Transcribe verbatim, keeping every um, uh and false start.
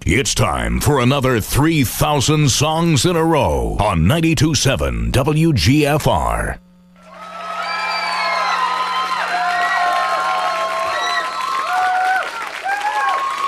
It's time for another three thousand songs in a row on ninety-two point seven W G F R.